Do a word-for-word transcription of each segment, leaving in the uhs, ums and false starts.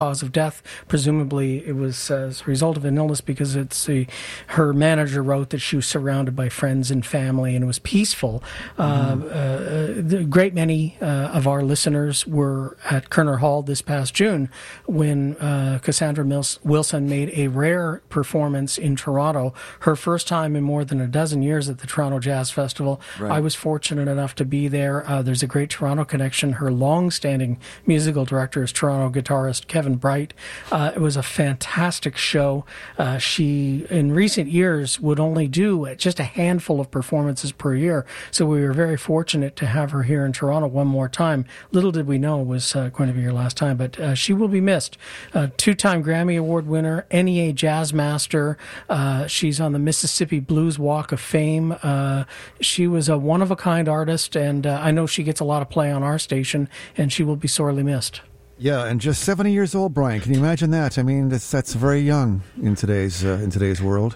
cause of death. Presumably it was uh, as a result of an illness, because it's the, her manager wrote that she was surrounded by friends and family and it was peaceful. Mm-hmm. Uh, uh, a great many uh, of our listeners were at Kerner Hall this past June when uh, Cassandra Mills- Wilson made a rare performance in Toronto, her first time in more than a dozen years at the Toronto Jazz Festival. Right. I was fortunate enough to be there. Uh, there's a great Toronto connection. Her long-standing musical director is Toronto guitarist Kevin Bright. Uh, it was a fantastic show. Uh, she, in recent years, would only do just a handful of performances per year, so we were very fortunate to have her here in Toronto one more time. Little did we know it was uh, going to be her last time, but uh, she will be missed. Uh, two-time Grammy Award winner, N E A Jazz Master. Uh, she's on the Mississippi Blues Walk of Fame. Uh, she was a one-of-a-kind artist, and uh, I know she gets a lot of play on our station, and she will be sorely missed. Yeah, and just seventy years old, Brian. Can you imagine that? I mean, that's, that's very young in today's uh, in today's world.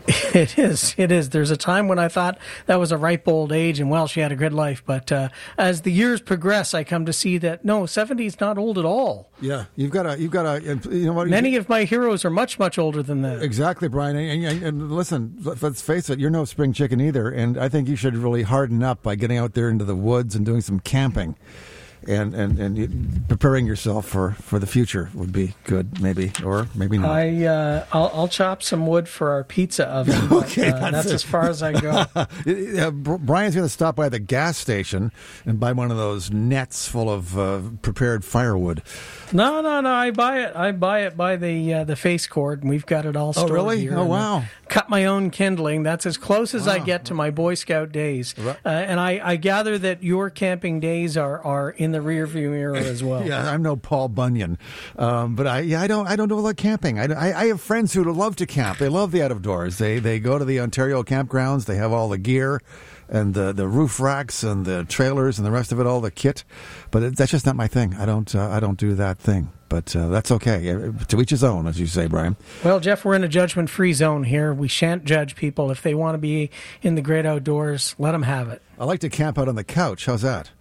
It is. It is. There's a time when I thought that was a ripe old age, and well, she had a good life. But uh, as the years progress, I come to see that no, seventy is not old at all. Yeah, you've got to. You've got to. You know what? Many of my heroes are much, much older than that. Exactly, Brian. And, and, and listen, let's face it. You're no spring chicken either, and I think you should really harden up by getting out there into the woods and doing some camping. And, and and preparing yourself for, for the future would be good, maybe, or maybe not. I uh, I'll, I'll chop some wood for our pizza oven. But, okay, uh, that's, that's as far as I go. uh, Brian's going to stop by the gas station and buy one of those nets full of uh, prepared firewood. No, no, no. I buy it. I buy it by the uh, the face cord, and we've got it all stored Oh, really? here. Oh, wow. Cut my own kindling. That's as close as wow. I get to my Boy Scout days. Uh, and I, I gather that your camping days are, are in the rearview mirror as well. Yeah, I'm no Paul Bunyan, um, but I yeah I don't I don't do a lot of camping. I, I, I have friends who love to camp. They love the out of doors. They they go to the Ontario campgrounds. They have all the gear and the the roof racks and the trailers and the rest of it, all the kit. But it, that's just not my thing. I don't uh, I don't do that thing. But uh, that's okay. To each his own, as you say, Brian. Well, Jeff, we're in a judgment-free zone here. We shan't judge people. If they want to be in the great outdoors, let them have it. I like to camp out on the couch. How's that?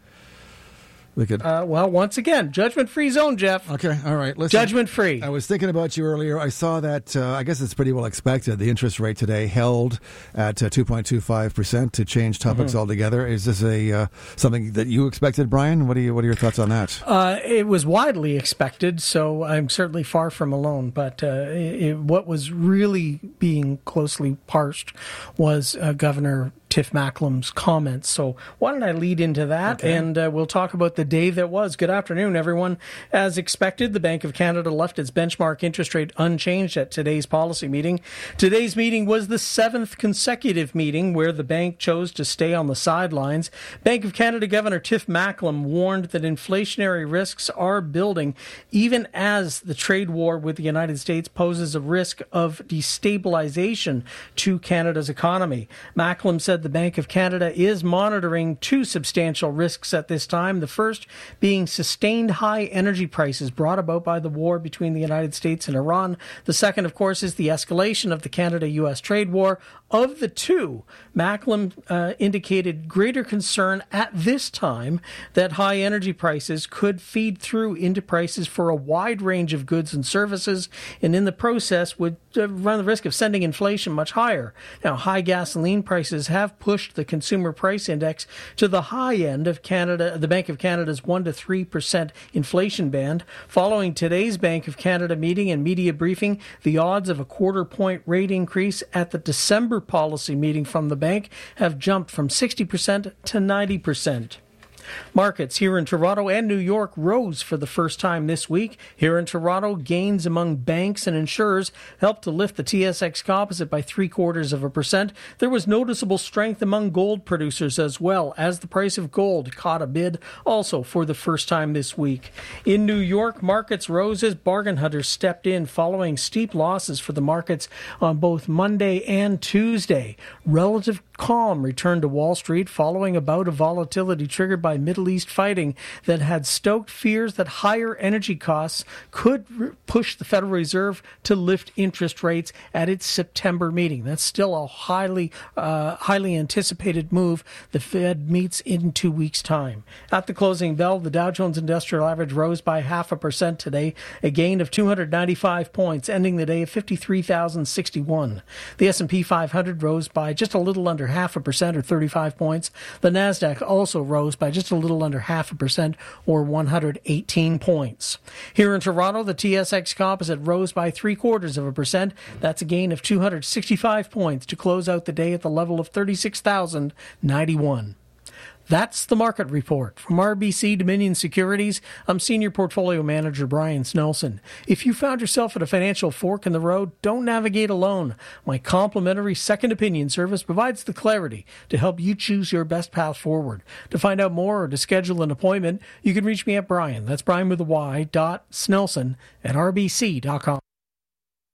We could. Uh, well, once again, judgment-free zone, Jeff. Okay, all right. Listen, judgment-free. I was thinking about you earlier. I saw that, uh, I guess it's pretty well expected. The interest rate today held at uh, two point two five percent to change topics mm-hmm. altogether. Is this a uh, something that you expected, Brian? What are, you, what are your thoughts on that? Uh, it was widely expected, so I'm certainly far from alone. But uh, it, what was really being closely parsed was uh, Governor Tiff Macklem's comments. So why don't I lead into that, okay. and uh, we'll talk about the day that was. Good afternoon, everyone. As expected, the Bank of Canada left its benchmark interest rate unchanged at today's policy meeting. Today's meeting was the seventh consecutive meeting where the bank chose to stay on the sidelines. Bank of Canada Governor Tiff Macklem warned that inflationary risks are building, even as the trade war with the United States poses a risk of destabilization to Canada's economy. Macklem said the Bank of Canada is monitoring two substantial risks at this time. The first being sustained high energy prices brought about by the war between the United States and Iran. The second, of course, is the escalation of the Canada-U S trade war. Of the two, Macklem uh, indicated greater concern at this time that high energy prices could feed through into prices for a wide range of goods and services, and in the process would uh, run the risk of sending inflation much higher. Now, high gasoline prices have pushed the consumer price index to the high end of Canada, the Bank of Canada's one to three percent inflation band. Following today's Bank of Canada meeting and media briefing, the odds of a quarter point rate increase at the December policy meeting from the bank have jumped from sixty percent to ninety percent. Markets here in Toronto and New York rose for the first time this week. Here in Toronto, gains among banks and insurers helped to lift the T S X Composite by three quarters of a percent. There was noticeable strength among gold producers as well, as the price of gold caught a bid also for the first time this week. In New York, markets rose as bargain hunters stepped in following steep losses for the markets on both Monday and Tuesday. Relative calm returned to Wall Street following a bout of volatility triggered by Middle East fighting that had stoked fears that higher energy costs could r- push the Federal Reserve to lift interest rates at its September meeting. That's still a highly, uh, highly anticipated move. The Fed meets in two weeks' time. At the closing bell, the Dow Jones Industrial Average rose by half a percent today, a gain of two hundred ninety-five points, ending the day at fifty-three thousand sixty-one. The S and P five hundred rose by just a little under half a percent, or thirty-five points. The Nasdaq also rose by just a little under half a percent, or one hundred eighteen points. Here in Toronto, the T S X Composite rose by three quarters of a percent. That's a gain of two hundred sixty-five points to close out the day at the level of thirty-six thousand ninety-one. That's the market report. From R B C Dominion Securities, I'm Senior Portfolio Manager Brian Snelson. If you found yourself at a financial fork in the road, don't navigate alone. My complimentary second opinion service provides the clarity to help you choose your best path forward. To find out more or to schedule an appointment, you can reach me at Brian, that's Brian with a Y, dot Snelson at R B C dot com.